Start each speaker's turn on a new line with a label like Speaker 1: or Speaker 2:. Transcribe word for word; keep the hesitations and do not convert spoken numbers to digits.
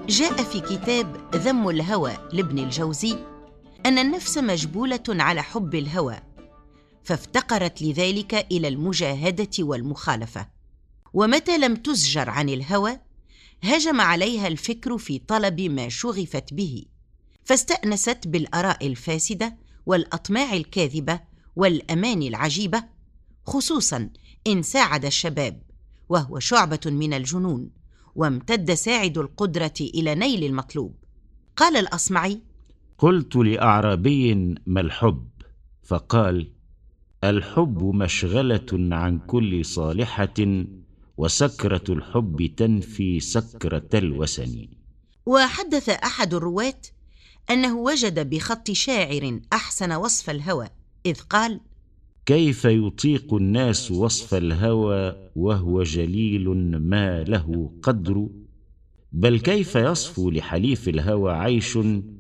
Speaker 1: جاء في كتاب ذم الهوى لابن الجوزي أن النفس مجبولة على حب الهوى، فافتقرت لذلك إلى المجاهدة والمخالفة، ومتى لم تزجر عن الهوى هجم عليها الفكر في طلب ما شغفت به، فاستأنست بالآراء الفاسدة والأطماع الكاذبة والأماني العجيبة، خصوصاً إن ساعد الشباب وهو شعبة من الجنون، وامتد ساعد القدرة إلى نيل المطلوب. قال الأصمعي:
Speaker 2: قلت لأعرابي ما الحب؟ فقال: الحب مشغلة عن كل صالحة، وسكرة الحب تنفي سكرة الوسن.
Speaker 1: وحدث أحد الرواة أنه وجد بخط شاعر أحسن وصف الهوى، إذ قال:
Speaker 2: كيف يطيق الناس وصف الهوى وهو جليل ما له قدر، بل كيف يصفو لحليف الهوى عيش